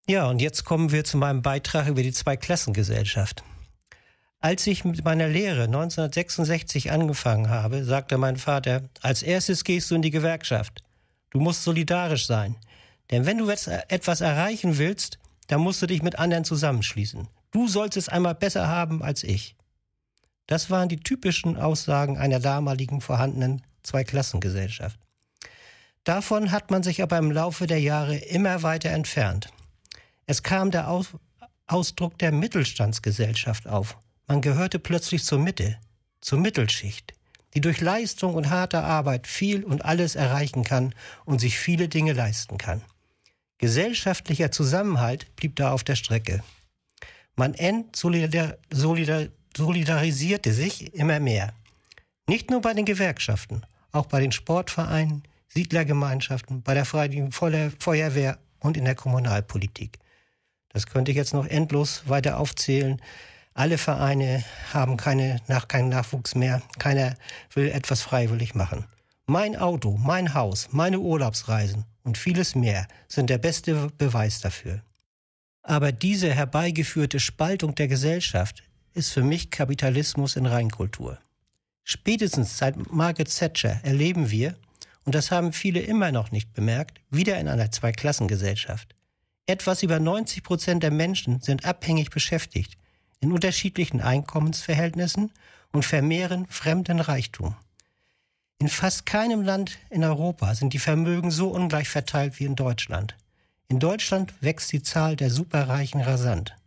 Ja, und jetzt kommen wir zu meinem Beitrag über die Zweiklassengesellschaft. Als ich mit meiner Lehre 1966 angefangen habe, sagte mein Vater, als erstes gehst du in die Gewerkschaft. Du musst solidarisch sein. Denn wenn du etwas erreichen willst, dann musst du dich mit anderen zusammenschließen. Du sollst es einmal besser haben als ich. Das waren die typischen Aussagen einer damaligen vorhandenen Zweiklassengesellschaft. Davon hat man sich aber im Laufe der Jahre immer weiter entfernt. Es kam der Ausdruck der Mittelstandsgesellschaft auf. Man gehörte plötzlich zur Mitte, zur Mittelschicht, die durch Leistung und harte Arbeit viel und alles erreichen kann und sich viele Dinge leisten kann. Gesellschaftlicher Zusammenhalt blieb da auf der Strecke. Man solidarisierte sich immer mehr. Nicht nur bei den Gewerkschaften, auch bei den Sportvereinen, Siedlergemeinschaften, bei der Freiwilligen Feuerwehr und in der Kommunalpolitik. Das könnte ich jetzt noch endlos weiter aufzählen. Alle Vereine haben keinen Nachwuchs mehr. Keiner will etwas freiwillig machen. Mein Auto, mein Haus, meine Urlaubsreisen und vieles mehr sind der beste Beweis dafür. Aber diese herbeigeführte Spaltung der Gesellschaft ist für mich Kapitalismus in Reinkultur. Spätestens seit Margaret Thatcher erleben wir, und das haben viele immer noch nicht bemerkt, wieder in einer Zweiklassengesellschaft. Etwas über 90% der Menschen sind abhängig beschäftigt, in unterschiedlichen Einkommensverhältnissen und vermehren fremden Reichtum. In fast keinem Land in Europa sind die Vermögen so ungleich verteilt wie in Deutschland. In Deutschland wächst die Zahl der Superreichen rasant.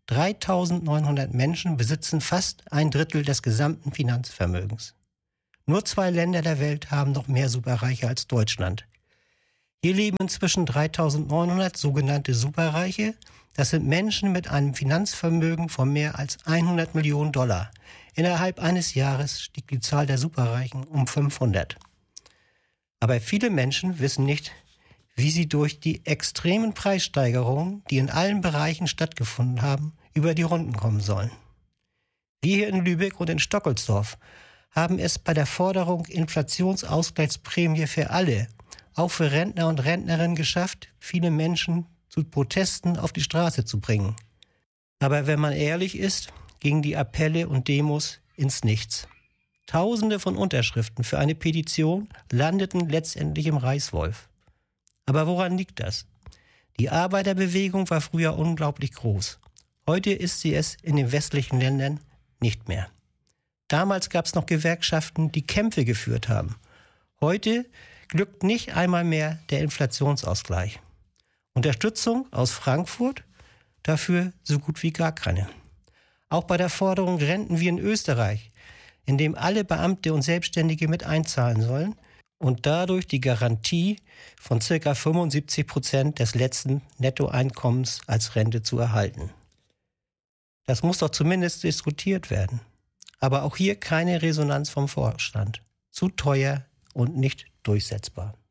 3.900 Menschen besitzen fast 1/3 des gesamten Finanzvermögens. Nur 2 Länder der Welt haben noch mehr Superreiche als Deutschland. Hier leben inzwischen 3.900 sogenannte Superreiche. Das sind Menschen mit einem Finanzvermögen von mehr als 100 Millionen $. Innerhalb eines Jahres stieg die Zahl der Superreichen um 500. Aber viele Menschen wissen nicht, wie sie durch die extremen Preissteigerungen, die in allen Bereichen stattgefunden haben, über die Runden kommen sollen. Wir hier in Lübeck und in Stockelsdorf haben es bei der Forderung Inflationsausgleichsprämie für alle, auch für Rentner und Rentnerinnen geschafft, viele Menschen zu Protesten auf die Straße zu bringen. Aber wenn man ehrlich ist, gingen die Appelle und Demos ins Nichts. Tausende von Unterschriften für eine Petition landeten letztendlich im Reißwolf. Aber woran liegt das? Die Arbeiterbewegung war früher unglaublich groß. Heute ist sie es in den westlichen Ländern nicht mehr. Damals gab es noch Gewerkschaften, die Kämpfe geführt haben. Heute glückt nicht einmal mehr der Inflationsausgleich. Unterstützung aus Frankfurt, dafür so gut wie gar keine. Auch bei der Forderung Renten wie in Österreich, in dem alle Beamte und Selbstständige mit einzahlen sollen und dadurch die Garantie von ca. 75% des letzten Nettoeinkommens als Rente zu erhalten. Das muss doch zumindest diskutiert werden. Aber auch hier keine Resonanz vom Vorstand. Zu teuer und nicht durchsetzbar.